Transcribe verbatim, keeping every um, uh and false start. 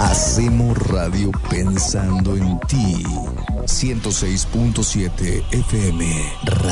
Hacemos radio pensando en ti. ciento seis punto siete F M.